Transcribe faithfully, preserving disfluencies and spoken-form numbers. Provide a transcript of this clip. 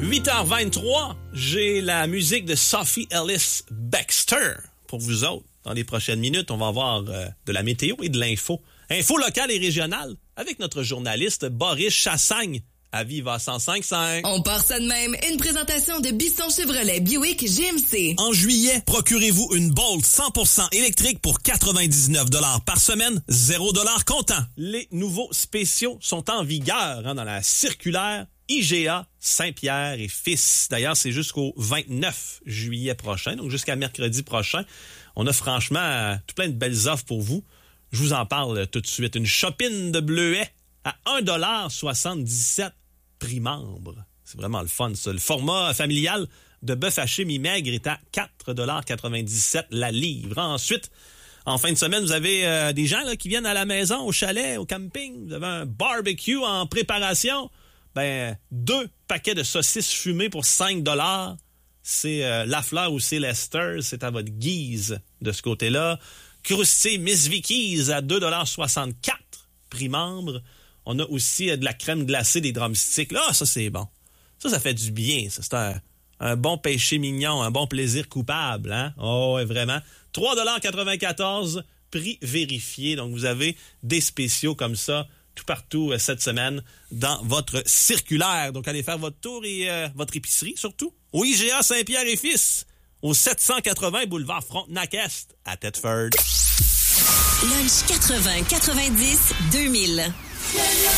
huit heures vingt-trois, j'ai la musique de Sophie Ellis Bextor pour vous autres. Dans les prochaines minutes, on va avoir euh, de la météo et de l'info. Info locale et régionale avec notre journaliste Boris Chassagne à Viva cent cinq virgule cinq. On part ça de même. Une présentation de Bisson Chevrolet Buick G M C. En juillet, procurez-vous une Bolt cent pour cent électrique pour quatre-vingt-dix-neuf dollars par semaine, zéro dollars comptant. Les nouveaux spéciaux sont en vigueur hein, dans la circulaire I G A Saint-Pierre et Fils. D'ailleurs, c'est jusqu'au vingt-neuf juillet prochain, donc jusqu'à mercredi prochain. On a franchement euh, tout plein de belles offres pour vous. Je vous en parle tout de suite. Une chopine de bleuet à un dollar soixante-dix-sept prix membre. C'est vraiment le fun, ça. Le format familial de bœuf haché mi-maigre est à quatre dollars quatre-vingt-dix-sept la livre. Ensuite, en fin de semaine, vous avez euh, des gens là, qui viennent à la maison, au chalet, au camping. Vous avez un barbecue en préparation. Ben, deux paquets de saucisses fumées pour cinq dollars. C'est euh, Lafleur ou c'est Lester. C'est à votre guise de ce côté-là. Croustillé Miss Vicky's à deux dollars soixante-quatre prix membre. On a aussi euh, de la crème glacée, des drumsticks. Là, ça, c'est bon. Ça, ça fait du bien. Ça. C'est un, un bon péché mignon, un bon plaisir coupable. Hein? Oh, ouais, vraiment. trois dollars quatre-vingt-quatorze, prix vérifié. Donc, vous avez des spéciaux comme ça tout partout euh, cette semaine dans votre circulaire. Donc, allez faire votre tour et euh, votre épicerie, surtout. Au I G A Saint-Pierre et Fils, au sept cent quatre-vingts boulevard Frontenac-Est, à Thetford. Lunch quatre-vingts quatre-vingt-dix deux mille.